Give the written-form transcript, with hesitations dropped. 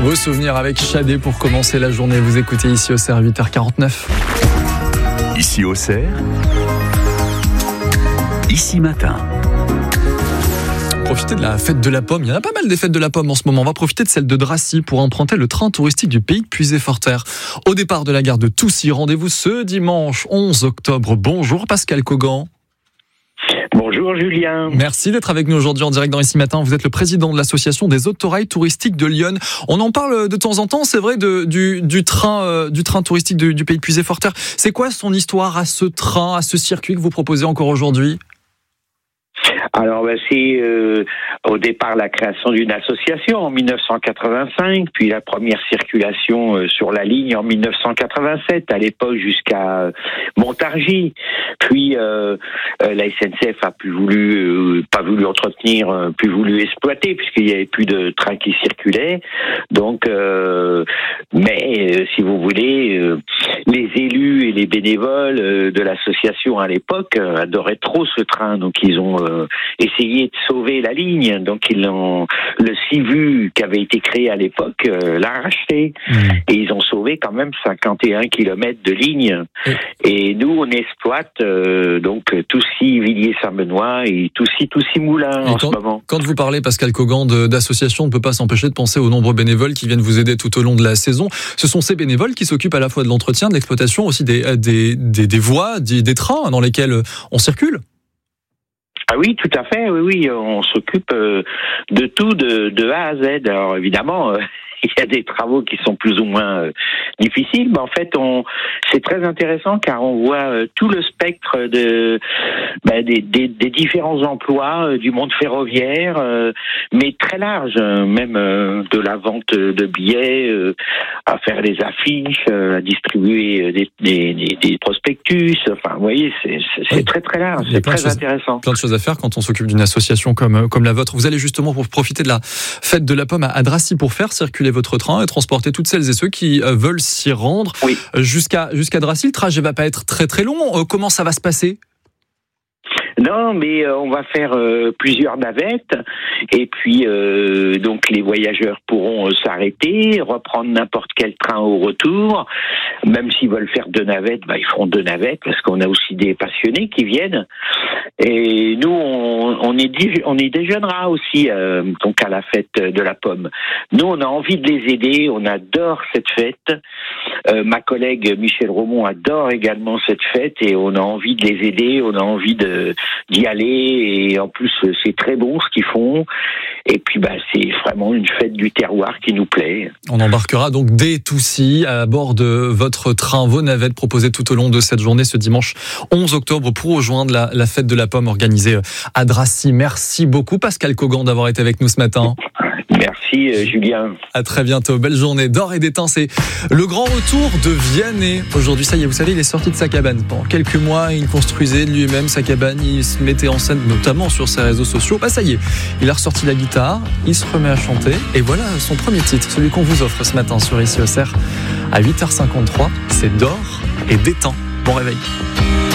Vos souvenirs avec Shadé pour commencer la journée. Vous écoutez ici au CER 8h49. Ici au CER, ici matin. Profitez de la fête de la pomme. Il y en a pas mal des fêtes de la pomme en ce moment. On va profiter de celle de Dracy pour emprunter le train touristique du pays de Puisé-Forterre. Au départ de la gare de Toussy, rendez-vous ce dimanche 11 octobre. Bonjour Pascal Cogan. Bonjour Julien. Merci d'être avec nous aujourd'hui en direct dans Ici Matin. Vous êtes le président de l'association des autorails touristiques de Lyon. On en parle de temps en temps, c'est vrai, du train touristique du pays de Puisé-Forterre. C'est quoi son histoire à ce train, à ce circuit que vous proposez encore aujourd'hui ? Alors c'est au départ la création d'une association en 1985, puis la première circulation sur la ligne en 1987, à l'époque jusqu'à Montargis. Puis la SNCF a pas voulu entretenir, plus voulu exploiter, puisqu'il n'y avait plus de trains qui circulaient. Donc, mais si vous voulez, les élus et les bénévoles de l'association à l'époque adoraient trop ce train, donc ils ont essayé de sauver la ligne. Donc le CIVU qui avait été créé à l'époque l'a racheté et ils ont sauvé quand même 51 km de ligne. Et nous on exploite donc Toussy, Villiers-Saint-Benoît et Toussy-Moulins en ce moment. Quand vous parlez, Pascal Cogan, d'association, on ne peut pas s'empêcher de penser aux nombreux bénévoles qui viennent vous aider tout au long de la saison. Ce sont ces bénévoles qui s'occupent à la fois de l'entretien, de l'exploitation, aussi des voies, des trains dans lesquels on circule. Ah oui, tout à fait, oui, on s'occupe de tout, de A à Z. Alors évidemment, il y a des travaux qui sont plus ou moins difficiles, mais en fait, c'est très intéressant car on voit tout le spectre des différents emplois du monde ferroviaire, mais très large, même de la vente de billets, à faire des affiches, à distribuer des prospectus. Enfin, vous voyez, c'est très très large, c'est très intéressant. Plein de choses à faire quand on s'occupe d'une association comme la vôtre. Vous allez justement pour profiter de la fête de la pomme à Dracy pour faire circuler votre train et transporter toutes celles et ceux qui veulent s'y rendre. Oui. Jusqu'à Dracy. Le trajet va pas être très très long. Comment ça va se passer ? Non, mais on va faire plusieurs navettes et puis donc les voyageurs pourront s'arrêter, reprendre n'importe quel train au retour. Même s'ils veulent faire 2 navettes, ils feront 2 navettes parce qu'on a aussi des passionnés qui viennent. Et nous, on y déjeunera aussi donc à la fête de la pomme. Nous, on a envie de les aider, on adore cette fête. Ma collègue Michel Romont adore également cette fête et on a envie de les aider, on a envie d'y aller et en plus c'est très bon ce qu'ils font et puis c'est vraiment une fête du terroir qui nous plaît. On embarquera donc dès Toussy à bord de votre train, vos navettes proposées tout au long de cette journée ce dimanche 11 octobre pour rejoindre la fête de la pomme organisée à Dracy. Merci beaucoup Pascal Cogan d'avoir été avec nous ce matin. Merci Julien. À très bientôt, belle journée. D'or et d'étain, c'est le grand retour de Vianney. Aujourd'hui, ça y est, vous savez, il est sorti de sa cabane. Pendant quelques mois, il construisait lui-même sa cabane, il se mettait en scène notamment sur ses réseaux sociaux. Ça y est, il a ressorti la guitare, il se remet à chanter et voilà son premier titre, celui qu'on vous offre ce matin sur Ici au CER à 8h53, c'est D'or et d'étain. Bon réveil.